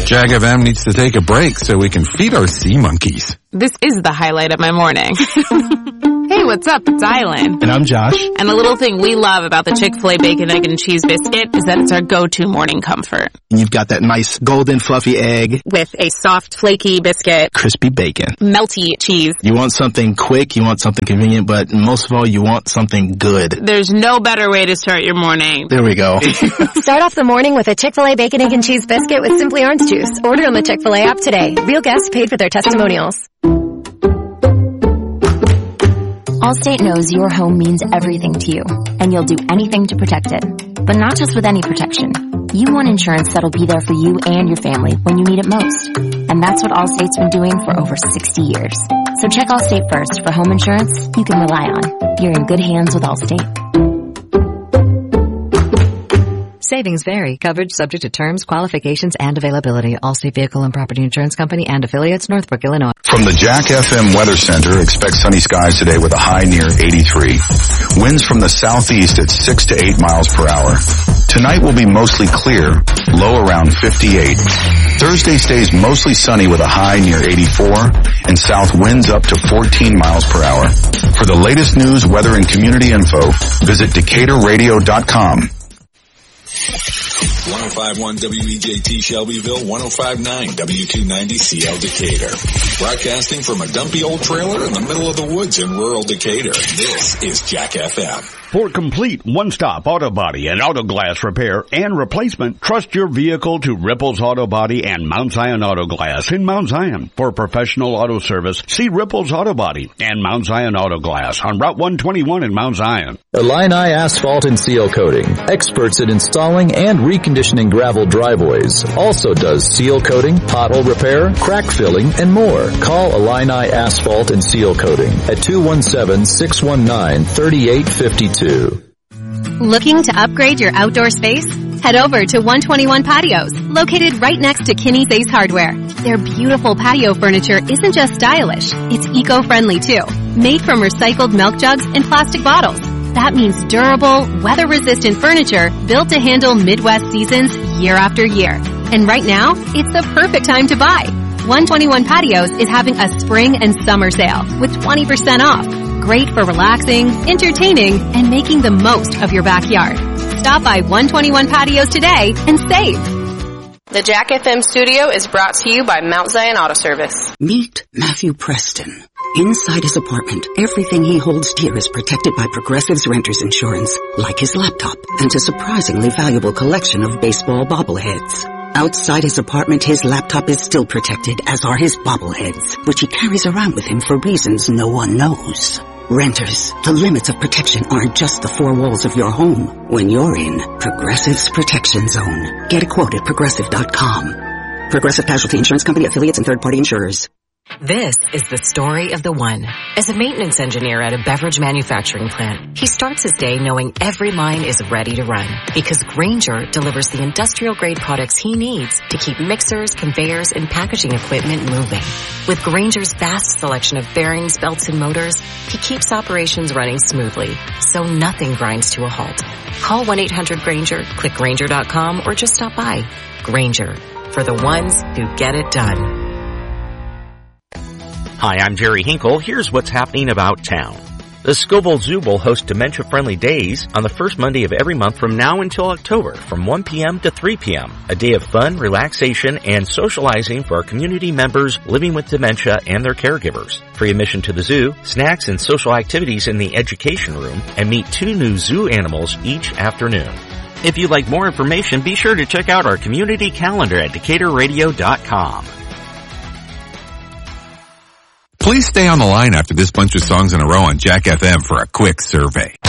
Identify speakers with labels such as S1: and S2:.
S1: Jag FM needs to take a break so we can feed our sea monkeys.
S2: This is the highlight of my morning. Hey, what's up? It's Island.
S3: And I'm Josh.
S2: And the little thing we love about the Chick-fil-A Bacon, Egg, and Cheese Biscuit is that it's our go-to morning comfort.
S3: And you've got that nice golden fluffy egg.
S2: With a soft, flaky biscuit.
S3: Crispy bacon.
S2: Melty cheese.
S3: You want something quick, you want something convenient, but most of all, you want something good.
S2: There's no better way to start your morning.
S3: There we go.
S4: Start off the morning with a Chick-fil-A Bacon, Egg, and Cheese Biscuit with Simply Orange Juice. Order on the Chick-fil-A app today. Real guests paid for their testimonials.
S5: Allstate knows your home means everything to you, and you'll do anything to protect it. But not just with any protection. You want insurance that'll be there for you and your family when you need it most. And that's what Allstate's been doing for over 60 years. So check Allstate first for home insurance you can rely on. You're in good hands with Allstate.
S6: Savings vary. Coverage subject to terms, qualifications, and availability. Allstate Vehicle and Property Insurance Company and affiliates, Northbrook, Illinois.
S1: From the Jack FM Weather Center, expect sunny skies today with a high near 83. Winds from the southeast at 6 to 8 miles per hour. Tonight will be mostly clear, low around 58. Thursday stays mostly sunny with a high near 84 and south winds up to 14 miles per hour. For the latest news, weather, and community info, visit DecaturRadio.com.
S7: 105.1 WEJT Shelbyville, 105.9 W290 CL Decatur. Broadcasting from a dumpy old trailer in the middle of the woods in rural Decatur. This is Jack FM.
S8: For complete one-stop auto body and auto glass repair and replacement, trust your vehicle to Ripples Auto Body and Mount Zion Auto Glass in Mount Zion. For professional auto service, see Ripples Auto Body and Mount Zion Auto Glass on Route 121 in Mount Zion.
S9: Illini Asphalt and Seal Coating, experts in installing and reconditioning gravel driveways. Also does seal coating, pothole repair, crack filling, and more. Call Illini Asphalt and Seal Coating at 217-619-3852.
S4: Looking to upgrade your outdoor space? Head over to 121 Patios, located right next to Kinney's Ace Hardware. Their beautiful patio furniture isn't just stylish, it's eco-friendly too. Made from recycled milk jugs and plastic bottles. That means durable, weather-resistant furniture built to handle Midwest seasons year after year. And right now, it's the perfect time to buy. 121 Patios is having a spring and summer sale with 20% off. Great for relaxing, entertaining, and making the most of your backyard. Stop by 121 Patios today and save.
S2: The Jack FM studio is brought to you by Mount Zion Auto Service.
S10: Meet Matthew Preston. Inside his apartment, everything he holds dear is protected by Progressive's renter's insurance, like his laptop and a surprisingly valuable collection of baseball bobbleheads. Outside his apartment, his laptop is still protected, as are his bobbleheads, which he carries around with him for reasons no one knows. Renters, the limits of protection aren't just the four walls of your home. When you're in Progressive's Protection Zone. Get a quote at Progressive.com. Progressive Casualty Insurance Company, affiliates, and third-party insurers.
S6: This is the story of the one. As a maintenance engineer at a beverage manufacturing plant, he starts his day knowing every line is ready to run because Grainger delivers the industrial-grade products he needs to keep mixers, conveyors, and packaging equipment moving. With Grainger's vast selection of bearings, belts, and motors, he keeps operations running smoothly, so nothing grinds to a halt. Call 1-800-GRAINGER, click Grainger.com, or just stop by. Grainger, for the ones who get it done.
S11: Hi, I'm Jerry Hinkle. Here's what's happening about town. The Scoville Zoo will host dementia-friendly days on the first Monday of every month from now until October from 1 p.m. to 3 p.m. A day of fun, relaxation, and socializing for our community members living with dementia and their caregivers. Free admission to the zoo, snacks and social activities in the education room, and meet 2 new zoo animals each afternoon. If you'd like more information, be sure to check out our community calendar at DecaturRadio.com.
S1: Please stay on the line after this bunch of songs in a row on Jack FM for a quick survey.